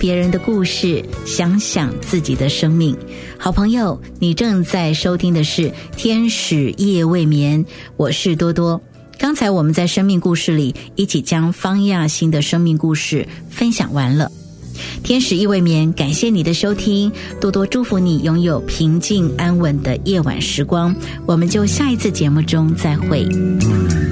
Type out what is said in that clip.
别人的故事，想想自己的生命。好朋友，你正在收听的是天使夜未眠，我是多多。刚才我们在生命故事里一起将方亚欣的生命故事分享完了。天使夜未眠，感谢你的收听，多多祝福你拥有平静安稳的夜晚时光。我们就下一次节目中再会。